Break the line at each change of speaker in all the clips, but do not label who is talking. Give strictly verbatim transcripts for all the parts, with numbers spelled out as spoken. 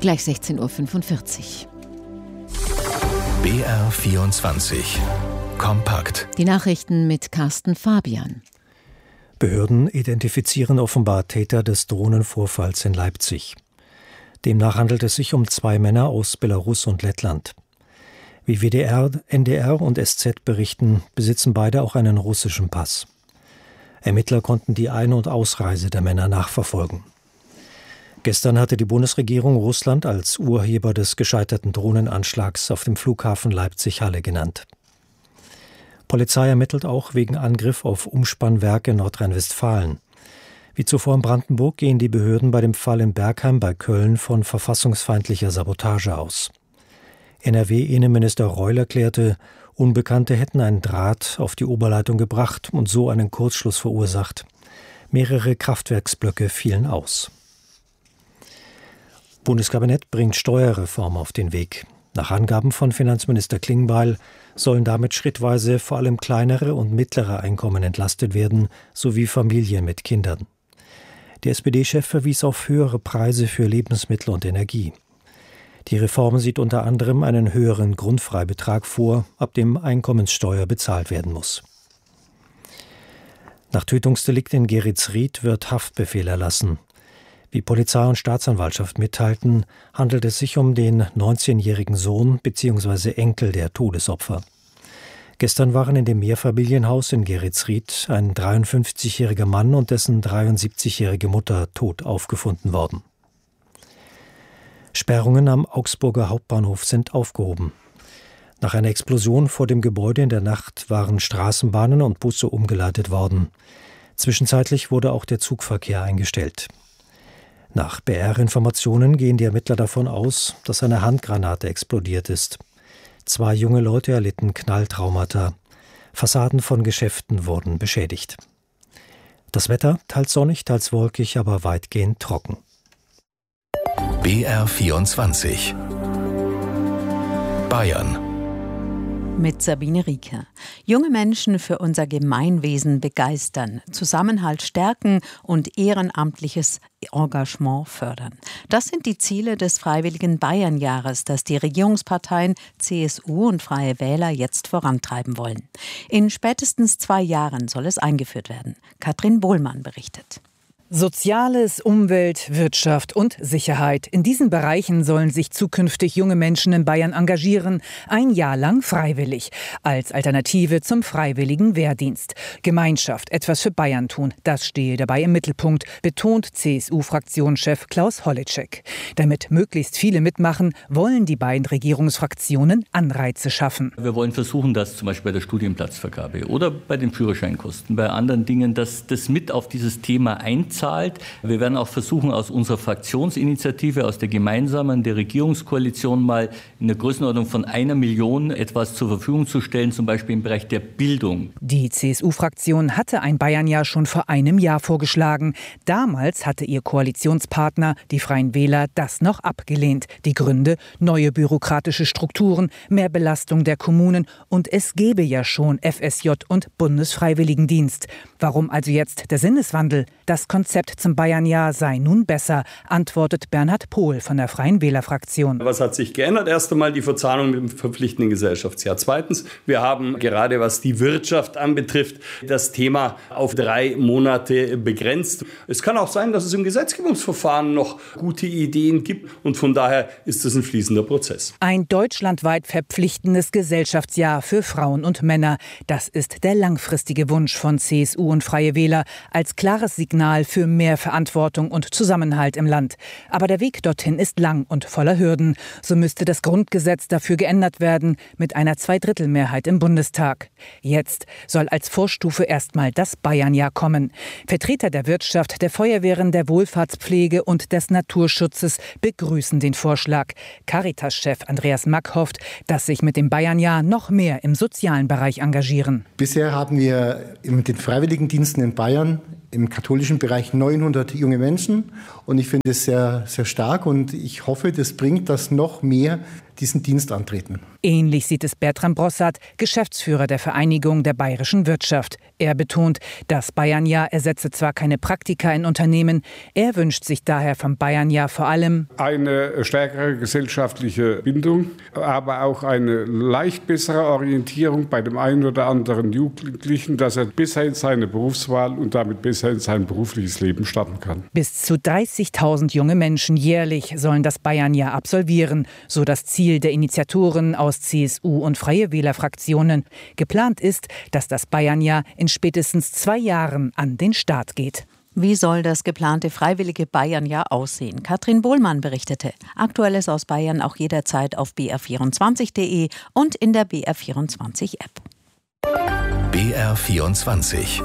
Gleich sechzehn Uhr fünfundvierzig.
B R vierundzwanzig. Kompakt.
Die Nachrichten mit Carsten Fabian.
Behörden identifizieren offenbar Täter des Drohnenvorfalls in Leipzig. Demnach handelt es sich um zwei Männer aus Belarus und Lettland. Wie W D R, N D R und S Z berichten, besitzen beide auch einen russischen Pass. Ermittler konnten die Ein- und Ausreise der Männer nachverfolgen. Gestern hatte die Bundesregierung Russland als Urheber des gescheiterten Drohnenanschlags auf dem Flughafen Leipzig-Halle genannt. Polizei ermittelt auch wegen Angriff auf Umspannwerke in Nordrhein-Westfalen. Wie zuvor in Brandenburg gehen die Behörden bei dem Fall in Bergheim bei Köln von verfassungsfeindlicher Sabotage aus. N R W-Innenminister Reul erklärte, Unbekannte hätten einen Draht auf die Oberleitung gebracht und so einen Kurzschluss verursacht. Mehrere Kraftwerksblöcke fielen aus. Bundeskabinett bringt Steuerreform auf den Weg. Nach Angaben von Finanzminister Klingbeil sollen damit schrittweise vor allem kleinere und mittlere Einkommen entlastet werden, sowie Familien mit Kindern. Der S P D-Chef verwies auf höhere Preise für Lebensmittel und Energie. Die Reform sieht unter anderem einen höheren Grundfreibetrag vor, ab dem Einkommenssteuer bezahlt werden muss. Nach Tötungsdelikt in Geretsried wird Haftbefehl erlassen. Wie Polizei und Staatsanwaltschaft mitteilten, handelt es sich um den neunzehnjährigen Sohn bzw. Enkel der Todesopfer. Gestern waren in dem Mehrfamilienhaus in Geretsried ein dreiundfünfzigjähriger Mann und dessen dreiundsiebzigjährige Mutter tot aufgefunden worden. Sperrungen am Augsburger Hauptbahnhof sind aufgehoben. Nach einer Explosion vor dem Gebäude in der Nacht waren Straßenbahnen und Busse umgeleitet worden. Zwischenzeitlich wurde auch der Zugverkehr eingestellt. Nach B R-Informationen gehen die Ermittler davon aus, dass eine Handgranate explodiert ist. Zwei junge Leute erlitten Knalltraumata. Fassaden von Geschäften wurden beschädigt. Das Wetter teils sonnig, teils wolkig, aber weitgehend trocken.
B R vierundzwanzig. Bayern.
Mit Sabine Rieker. Junge Menschen für unser Gemeinwesen begeistern, Zusammenhalt stärken und ehrenamtliches Engagement fördern. Das sind die Ziele des Freiwilligen Bayernjahres, das die Regierungsparteien C S U und Freie Wähler jetzt vorantreiben wollen. In spätestens zwei Jahren soll es eingeführt werden. Katrin Bohlmann berichtet.
Soziales, Umwelt, Wirtschaft und Sicherheit. In diesen Bereichen sollen sich zukünftig junge Menschen in Bayern engagieren, ein Jahr lang freiwillig, als Alternative zum freiwilligen Wehrdienst. Gemeinschaft, etwas für Bayern tun, das stehe dabei im Mittelpunkt, betont C S U-Fraktionschef Klaus Holleczek. Damit möglichst viele mitmachen, wollen die beiden Regierungsfraktionen Anreize schaffen.
Wir wollen versuchen, dass zum Beispiel bei der Studienplatzvergabe oder bei den Führerscheinkosten, bei anderen Dingen, dass das mit auf dieses Thema einzahlt. Wir werden auch versuchen, aus unserer Fraktionsinitiative, aus der gemeinsamen der Regierungskoalition mal in der Größenordnung von einer Million etwas zur Verfügung zu stellen, zum Beispiel im Bereich der Bildung.
Die C S U-Fraktion hatte ein Bayernjahr schon vor einem Jahr vorgeschlagen. Damals hatte ihr Koalitionspartner, die Freien Wähler, das noch abgelehnt. Die Gründe: neue bürokratische Strukturen, mehr Belastung der Kommunen und es gäbe ja schon F S J und Bundesfreiwilligendienst. Warum also jetzt der Sinneswandel? Das Konzept zum Bayernjahr sei nun besser, antwortet Bernhard Pohl von der Freien Wählerfraktion.
Was hat sich geändert? Erst einmal die Verzahnung mit dem verpflichtenden Gesellschaftsjahr. Zweitens, wir haben gerade was die Wirtschaft anbetrifft, das Thema auf drei Monate begrenzt. Es kann auch sein, dass es im Gesetzgebungsverfahren noch gute Ideen gibt und von daher ist es ein fließender Prozess.
Ein deutschlandweit verpflichtendes Gesellschaftsjahr für Frauen und Männer. Das ist der langfristige Wunsch von C S U und Freie Wähler als klares Signal für mehr Verantwortung und Zusammenhalt im Land. Aber der Weg dorthin ist lang und voller Hürden. So müsste das Grundgesetz dafür geändert werden, mit einer Zweidrittelmehrheit im Bundestag. Jetzt soll als Vorstufe erstmal das Bayernjahr kommen. Vertreter der Wirtschaft, der Feuerwehren, der Wohlfahrtspflege und des Naturschutzes begrüßen den Vorschlag. Caritas-Chef Andreas Mack hofft, dass sich mit dem Bayernjahr noch mehr im sozialen Bereich engagieren.
Bisher haben wir mit den Freiwilligendiensten in Bayern im katholischen Bereich neunhundert junge Menschen und ich finde es sehr, sehr stark und ich hoffe, das bringt, dass noch mehr diesen Dienst antreten.
Ähnlich sieht es Bertram Brossart, Geschäftsführer der Vereinigung der bayerischen Wirtschaft. Er betont, das Bayernjahr ersetze zwar keine Praktika in Unternehmen, er wünscht sich daher vom Bayernjahr vor allem
eine stärkere gesellschaftliche Bindung, aber auch eine leicht bessere Orientierung bei dem einen oder anderen Jugendlichen, dass er besser in seine Berufswahl und damit besser in sein berufliches Leben starten kann.
Bis zu dreißigtausend junge Menschen jährlich sollen das Bayernjahr absolvieren, so das Ziel der Initiatoren aus C S U und Freie Wähler-Fraktionen. Geplant ist, dass das Bayernjahr in spätestens zwei Jahren an den Start geht.
Wie soll das geplante freiwillige Bayernjahr aussehen? Katrin Bohlmann berichtete. Aktuelles aus Bayern auch jederzeit auf b r vierundzwanzig punkt de und in der B R vierundzwanzig App.
B R vierundzwanzig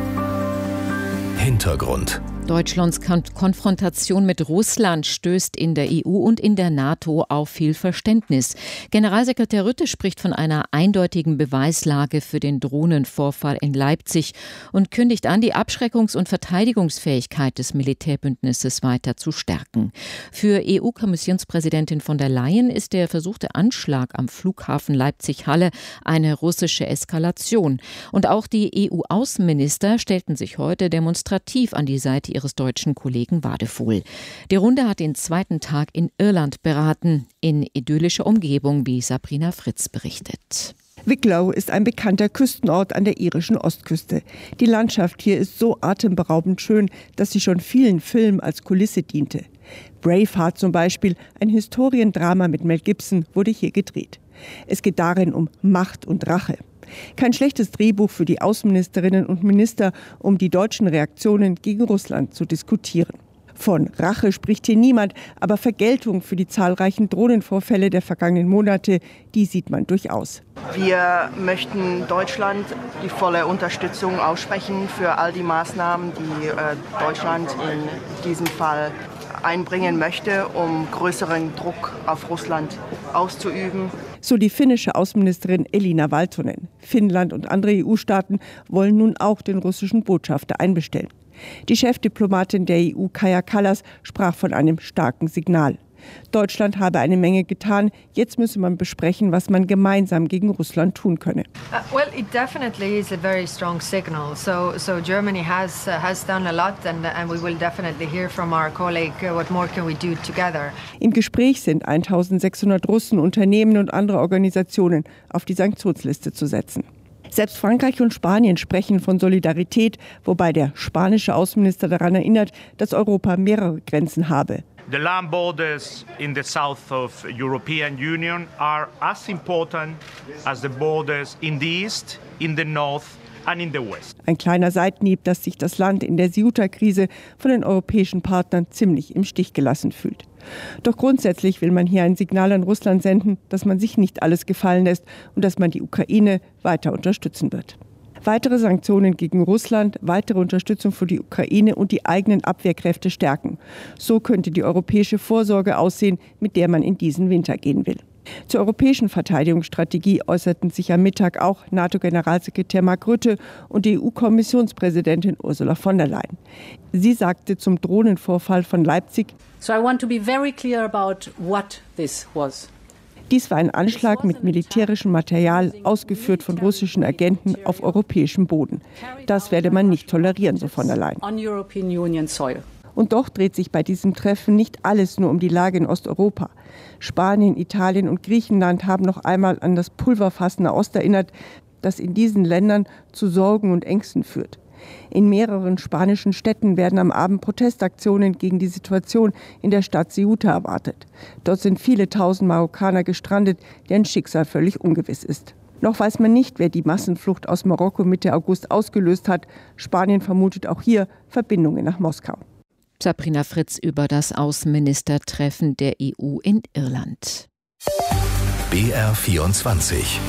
Hintergrund.
Deutschlands Konfrontation mit Russland stößt in der E U und in der NATO auf viel Verständnis. Generalsekretär Rutte spricht von einer eindeutigen Beweislage für den Drohnenvorfall in Leipzig und kündigt an, die Abschreckungs- und Verteidigungsfähigkeit des Militärbündnisses weiter zu stärken. Für E U-Kommissionspräsidentin von der Leyen ist der versuchte Anschlag am Flughafen Leipzig-Halle eine russische Eskalation. Und auch die E U-Außenminister stellten sich heute demonstrativ an die Seite ihres deutschen Kollegen Wadefuhl. Die Runde hat den zweiten Tag in Irland beraten, in idyllischer Umgebung, wie Sabrina Fritz berichtet.
Wicklow ist ein bekannter Küstenort an der irischen Ostküste. Die Landschaft hier ist so atemberaubend schön, dass sie schon vielen Filmen als Kulisse diente. Braveheart zum Beispiel, ein Historiendrama mit Mel Gibson, wurde hier gedreht. Es geht darin um Macht und Rache. Kein schlechtes Drehbuch für die Außenministerinnen und Minister, um die deutschen Reaktionen gegen Russland zu diskutieren. Von Rache spricht hier niemand, aber Vergeltung für die zahlreichen Drohnenvorfälle der vergangenen Monate, die sieht man durchaus.
Wir möchten Deutschland die volle Unterstützung aussprechen für all die Maßnahmen, die äh, Deutschland in diesem Fall einbringen möchte, um größeren Druck auf Russland auszuüben.
So die finnische Außenministerin Elina Valtonen. Finnland und andere E U-Staaten wollen nun auch den russischen Botschafter einbestellen. Die Chefdiplomatin der E U, Kaja Kallas, sprach von einem starken Signal. Deutschland habe eine Menge getan. Jetzt müsse man besprechen, was man gemeinsam gegen Russland tun könne.
Uh, well, it definitely is a very strong signal. So, so Germany has uh, has done a lot, and and we will definitely hear from our colleague uh, what more can we do together.
Im Gespräch sind eintausendsechshundert Russen, Unternehmen und andere Organisationen auf die Sanktionsliste zu setzen. Selbst Frankreich und Spanien sprechen von Solidarität, wobei der spanische Außenminister daran erinnert, dass Europa mehrere Grenzen habe.
The land borders in the south of European Union are as important as the borders in the east, in the north and in the west.
Ein kleiner Seitenhieb, dass sich das Land in der Ceuta-Krise von den europäischen Partnern ziemlich im Stich gelassen fühlt. Doch grundsätzlich will man hier ein Signal an Russland senden, dass man sich nicht alles gefallen lässt und dass man die Ukraine weiter unterstützen wird. Weitere Sanktionen gegen Russland, weitere Unterstützung für die Ukraine und die eigenen Abwehrkräfte stärken. So könnte die europäische Vorsorge aussehen, mit der man in diesen Winter gehen will. Zur europäischen Verteidigungsstrategie äußerten sich am Mittag auch NATO-Generalsekretär Mark Rutte und die E U-Kommissionspräsidentin Ursula von der Leyen. Sie sagte zum Drohnenvorfall von Leipzig:
So I want to be very clear about what this was.
Dies war ein Anschlag mit militärischem Material, ausgeführt von russischen Agenten auf europäischem Boden. Das werde man nicht tolerieren, so von der Leyen. Und doch dreht sich bei diesem Treffen nicht alles nur um die Lage in Osteuropa. Spanien, Italien und Griechenland haben noch einmal an das Pulverfass Nahost erinnert, das in diesen Ländern zu Sorgen und Ängsten führt. In mehreren spanischen Städten werden am Abend Protestaktionen gegen die Situation in der Stadt Ceuta erwartet. Dort sind viele tausend Marokkaner gestrandet, deren Schicksal völlig ungewiss ist. Noch weiß man nicht, wer die Massenflucht aus Marokko Mitte August ausgelöst hat. Spanien vermutet auch hier Verbindungen nach Moskau.
Sabrina Fritz über das Außenministertreffen der E U in Irland.
B R vierundzwanzig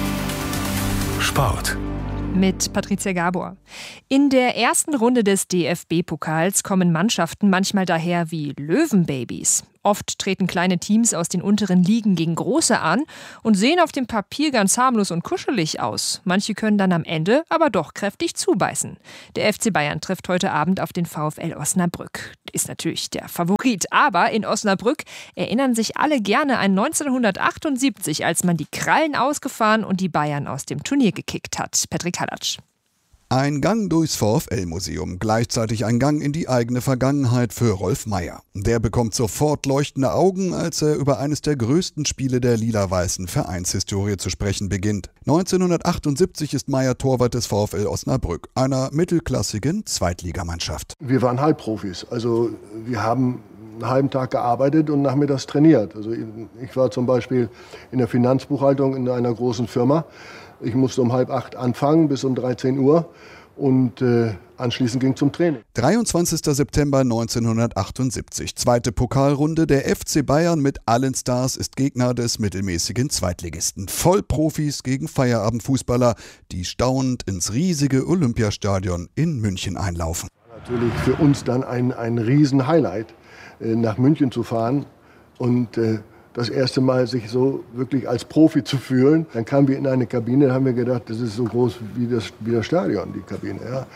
Sport.
Mit Patricia Gabor. In der ersten Runde des D F B-Pokals kommen Mannschaften manchmal daher wie Löwenbabys. Oft treten kleine Teams aus den unteren Ligen gegen große an und sehen auf dem Papier ganz harmlos und kuschelig aus. Manche können dann am Ende aber doch kräftig zubeißen. Der F C Bayern trifft heute Abend auf den VfL Osnabrück. Ist natürlich der Favorit. Aber in Osnabrück erinnern sich alle gerne an neunzehnhundertachtundsiebzig, als man die Krallen ausgefahren und die Bayern aus dem Turnier gekickt hat. Patrick Hallatsch.
Ein Gang durchs VfL-Museum, gleichzeitig ein Gang in die eigene Vergangenheit für Rolf Meier. Der bekommt sofort leuchtende Augen, als er über eines der größten Spiele der lila-weißen Vereinshistorie zu sprechen beginnt. neunzehnhundertachtundsiebzig ist Meier Torwart des VfL Osnabrück, einer mittelklassigen Zweitligamannschaft.
Wir waren Halbprofis, also wir haben einen halben Tag gearbeitet und nachmittags trainiert. Also ich war zum Beispiel in der Finanzbuchhaltung in einer großen Firma. Ich musste um halb acht anfangen bis um dreizehn Uhr und äh, anschließend ging zum Training.
dreiundzwanzigster September neunzehnhundertachtundsiebzig. Zweite Pokalrunde. Der F C Bayern mit allen Stars ist Gegner des mittelmäßigen Zweitligisten. Vollprofis gegen Feierabendfußballer, die staunend ins riesige Olympiastadion in München einlaufen.
Natürlich für uns dann ein, ein Riesen-Highlight, äh, nach München zu fahren und äh, das erste Mal sich so wirklich als Profi zu fühlen. Dann kamen wir in eine Kabine, da haben wir gedacht, das ist so groß wie das, wie das Stadion, die Kabine. Ja.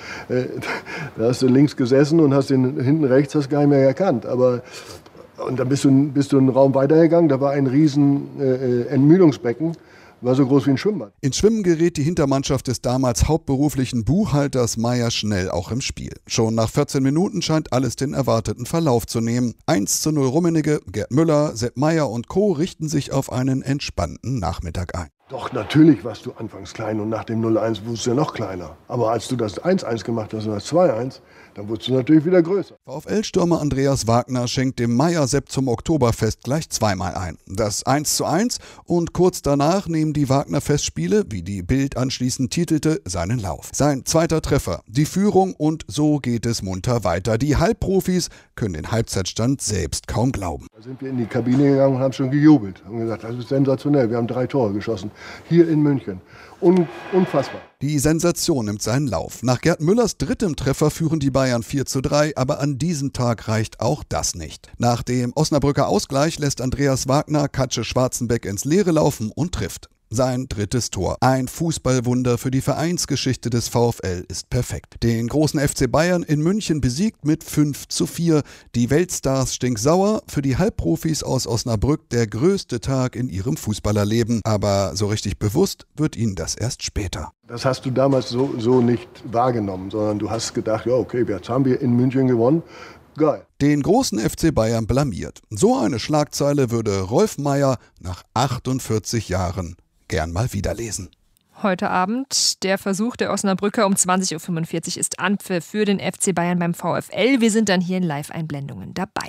Da hast du links gesessen und hast den hinten rechts hast gar nicht mehr erkannt. Aber, und dann bist du, bist du einen Raum weitergegangen, da war ein riesen äh, Entmüdungsbecken. War so groß wie ein Schwimmbad.
Ins Schwimmen gerät die Hintermannschaft des damals hauptberuflichen Buchhalters Meier schnell auch im Spiel. Schon nach vierzehn Minuten scheint alles den erwarteten Verlauf zu nehmen. eins zu null Rummenigge, Gerd Müller, Sepp Meier und Co. richten sich auf einen entspannten Nachmittag ein.
Doch, natürlich warst du anfangs klein und nach dem null eins wurdest du ja noch kleiner. Aber als du das eins eins gemacht hast oder das zwei eins, dann wurdest du natürlich wieder größer.
VfL-Stürmer Andreas Wagner schenkt dem Meier-Sepp zum Oktoberfest gleich zweimal ein. Das eins zu eins und kurz danach nehmen die Wagner-Festspiele, wie die Bild anschließend titelte, seinen Lauf. Sein zweiter Treffer, die Führung und so geht es munter weiter. Die Halbprofis können den Halbzeitstand selbst kaum glauben.
Da sind wir in die Kabine gegangen und haben schon gejubelt. Haben gesagt, das ist sensationell, wir haben drei Tore geschossen. Hier in München. Un- unfassbar.
Die Sensation nimmt seinen Lauf. Nach Gerd Müllers drittem Treffer führen die Bayern vier zu drei, aber an diesem Tag reicht auch das nicht. Nach dem Osnabrücker Ausgleich lässt Andreas Wagner Katsche Schwarzenbeck ins Leere laufen und trifft. Sein drittes Tor. Ein Fußballwunder für die Vereinsgeschichte des VfL ist perfekt. Den großen F C Bayern in München besiegt mit fünf zu vier. Die Weltstars stinksauer, für die Halbprofis aus Osnabrück der größte Tag in ihrem Fußballerleben. Aber so richtig bewusst wird ihnen das erst später.
Das hast du damals so, so nicht wahrgenommen, sondern du hast gedacht, ja okay, jetzt haben wir in München gewonnen. Geil.
Den großen F C Bayern blamiert. So eine Schlagzeile würde Rolf Meier nach achtundvierzig Jahren gern mal wieder lesen.
Heute Abend der Versuch der Osnabrücker um zwanzig Uhr fünfundvierzig ist Anpfiff für den F C Bayern beim VfL. Wir sind dann hier in Live-Einblendungen dabei.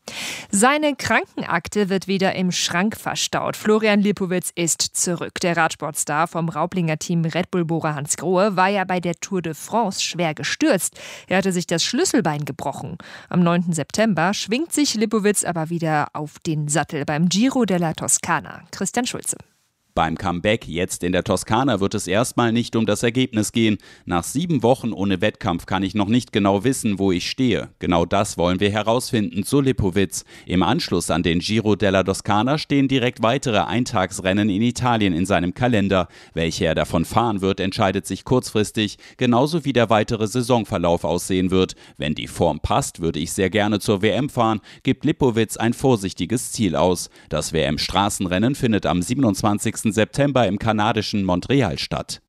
Seine Krankenakte wird wieder im Schrank verstaut. Florian Lipowitz ist zurück. Der Radsportstar vom Raublinger Team Red Bull Bora Hansgrohe war ja bei der Tour de France schwer gestürzt. Er hatte sich das Schlüsselbein gebrochen. Am neunten September schwingt sich Lipowitz aber wieder auf den Sattel beim Giro della Toscana. Christian Schulze.
Beim Comeback jetzt in der Toskana wird es erstmal nicht um das Ergebnis gehen. Nach sieben Wochen ohne Wettkampf kann ich noch nicht genau wissen, wo ich stehe. Genau das wollen wir herausfinden, so Lipowitz. Im Anschluss an den Giro della Toscana stehen direkt weitere Eintagsrennen in Italien in seinem Kalender. Welche er davon fahren wird, entscheidet sich kurzfristig, genauso wie der weitere Saisonverlauf aussehen wird. Wenn die Form passt, würde ich sehr gerne zur W M fahren, gibt Lipowitz ein vorsichtiges Ziel aus. Das W M-Straßenrennen findet am siebenundzwanzigsten September im kanadischen Montreal statt.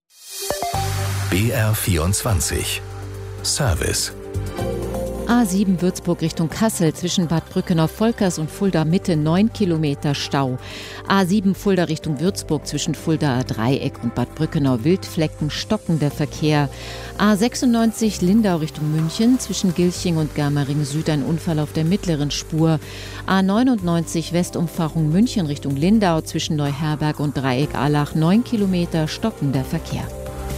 B R vierundzwanzig Service.
A sieben Würzburg Richtung Kassel zwischen Bad Brückenau-Volkers und Fulda Mitte neun Kilometer Stau. A sieben Fulda Richtung Würzburg zwischen Fuldaer Dreieck und Bad Brückenau-Wildflecken stockender Verkehr. A sechsundneunzig Lindau Richtung München zwischen Gilching und Germering Süd ein Unfall auf der mittleren Spur. A neunundneunzig Westumfahrung München Richtung Lindau zwischen Neuherberg und Dreieck Allach neun Kilometer stockender Verkehr.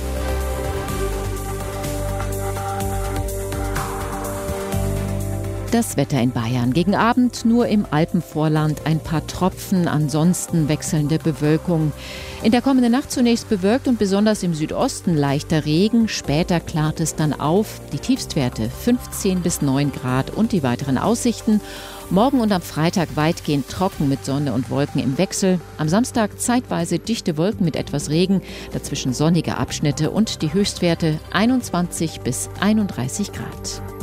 Das Wetter in Bayern. Gegen Abend nur im Alpenvorland ein paar Tropfen, ansonsten wechselnde Bewölkung. In der kommenden Nacht zunächst bewölkt und besonders im Südosten leichter Regen. Später klart es dann auf. Die Tiefstwerte fünfzehn bis neun Grad und die weiteren Aussichten. Morgen und am Freitag weitgehend trocken mit Sonne und Wolken im Wechsel. Am Samstag zeitweise dichte Wolken mit etwas Regen, dazwischen sonnige Abschnitte und die Höchstwerte einundzwanzig bis einunddreißig Grad.